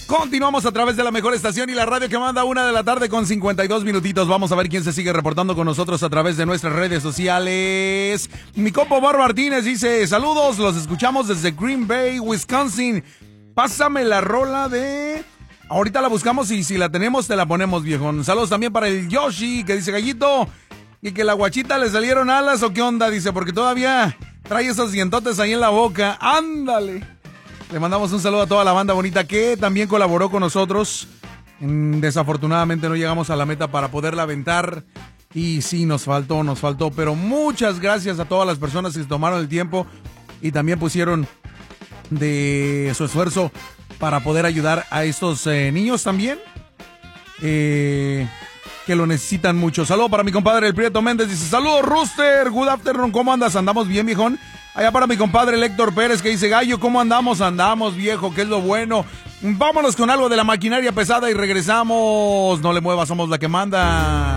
Continuamos a través de la mejor estación y la radio que manda 1:52 con 52 minutitos. Vamos a ver quién se sigue reportando con nosotros a través de nuestras redes sociales. Mi compa Omar Martínez dice, saludos, los escuchamos desde Green Bay, Wisconsin. Pásame la rola de... Ahorita la buscamos y si la tenemos te la ponemos, viejón. Saludos también para el Yoshi, que dice, Gallito, y que la guachita le salieron alas o qué onda, dice, porque todavía trae esos dientotes ahí en la boca. ¡Ándale! Le mandamos un saludo a toda la banda bonita que también colaboró con nosotros. Desafortunadamente no llegamos a la meta para poderla aventar. Y sí, nos faltó. Pero muchas gracias a todas las personas que se tomaron el tiempo y también pusieron de su esfuerzo para poder ayudar a estos niños también. Que lo necesitan mucho. Saludo para mi compadre el Prieto Méndez. Dice, saludos Rooster, good afternoon, ¿cómo andas? ¿Andamos bien, viejón? Allá para mi compadre el Héctor Pérez que dice, Gallo, ¿cómo andamos? Andamos, viejo, ¿qué es lo bueno? Vámonos con algo de la maquinaria pesada y regresamos. No le muevas, somos la que manda.